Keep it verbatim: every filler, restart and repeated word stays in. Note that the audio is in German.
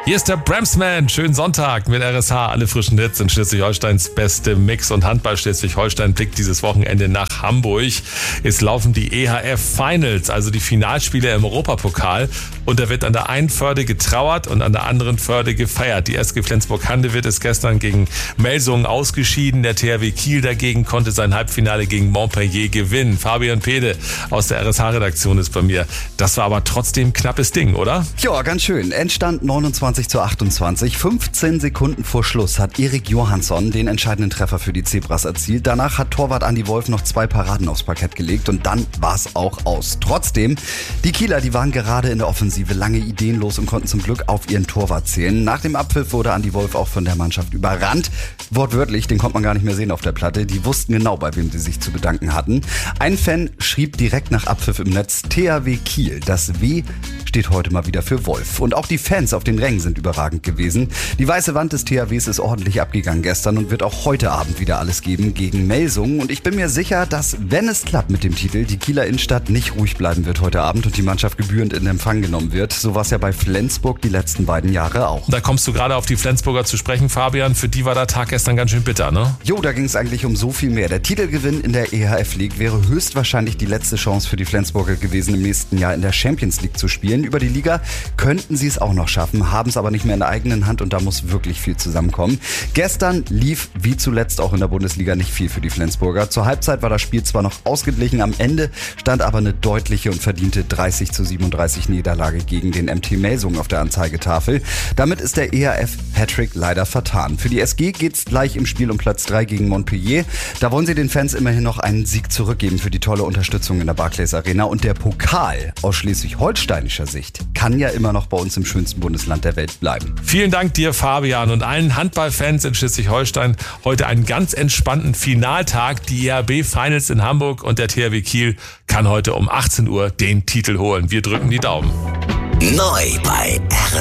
Hier ist der Bramsman. Schönen Sonntag mit R S H. Alle frischen Hits in Schleswig-Holsteins beste Mix- und Handball. Schleswig-Holstein blickt dieses Wochenende nach Hamburg. Es laufen die E H F Finals, also die Finalspiele im Europapokal. Und da wird an der einen Förde getrauert und an der anderen Förde gefeiert. Die S G Flensburg-Handewitt ist gestern gegen Melsungen ausgeschieden. Der T H W Kiel dagegen konnte sein Halbfinale gegen Montpellier gewinnen. Fabian Pede aus der R S H-Redaktion ist bei mir. Das war aber trotzdem ein knappes Ding, oder? Ja, ganz schön. Endstand neunundzwanzig zu achtundzwanzig. fünfzehn Sekunden vor Schluss hat Erik Johansson den entscheidenden Treffer für die Zebras erzielt. Danach hat Torwart Andi Wolf noch zwei Paraden aufs Parkett gelegt und dann war es auch aus. Trotzdem, die Kieler, die waren gerade in der Offensive lange ideenlos und konnten zum Glück auf ihren Torwart zählen. Nach dem Abpfiff wurde Andi Wolf auch von der Mannschaft überrannt. Wortwörtlich, den konnte man gar nicht mehr sehen auf der Platte. Die wussten genau, bei wem sie sich zu bedanken hatten. Ein Fan schrieb direkt nach Abpfiff im Netz: T H W Kiel. Das W steht heute mal wieder für Wolf. Und auch die Fans auf den Rängen sind überragend gewesen. Die weiße Wand des T H Ws ist ordentlich abgegangen gestern und wird auch heute Abend wieder alles geben gegen Melsungen. Und ich bin mir sicher, dass, wenn es klappt mit dem Titel, die Kieler Innenstadt nicht ruhig bleiben wird heute Abend und die Mannschaft gebührend in Empfang genommen wird. So war es ja bei Flensburg die letzten beiden Jahre auch. Da kommst du gerade auf die Flensburger zu sprechen, Fabian. Für die war der Tag gestern ganz schön bitter, ne? Jo, da ging es eigentlich um so viel mehr. Der Titelgewinn in der E H F League wäre höchstwahrscheinlich die letzte Chance für die Flensburger gewesen, im nächsten Jahr in der Champions League zu spielen. Über die Liga könnten sie es auch noch schaffen, haben es aber nicht mehr in der eigenen Hand und da muss wirklich viel zusammenkommen. Gestern lief wie zuletzt auch in der Bundesliga nicht viel für die Flensburger. Zur Halbzeit war das Spiel zwar noch ausgeglichen, am Ende stand aber eine deutliche und verdiente dreißig zu siebenunddreißig Niederlage gegen den M T Melsungen auf der Anzeigetafel. Damit ist der E H F-Hattrick leider vertan. Für die S G geht's gleich im Spiel um Platz drei gegen Montpellier. Da wollen sie den Fans immerhin noch einen Sieg zurückgeben für die tolle Unterstützung in der Barclays Arena. Und der Pokal aus schleswig-holsteinischer Sicht kann ja immer noch bei uns im schönsten Bundesland der Welt bleiben. Vielen Dank dir, Fabian, und allen Handballfans in Schleswig-Holstein heute einen ganz entspannten Finaltag. Die E H B Finals in Hamburg und der T H W Kiel kann heute um achtzehn Uhr den Titel holen. Wir drücken die Daumen. Neu bei R